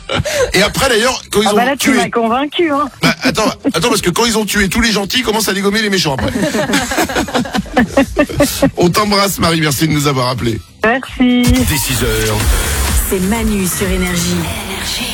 Et après d'ailleurs, quand ils ont là, tu tué... m'as convaincu, hein. Bah, attends, parce que quand ils ont tué tous les gentils, ils commencent à dégommer les méchants après. On t'embrasse Marie, merci de nous avoir appelés. Merci. Dès 6h. C'est Manu sur Énergie.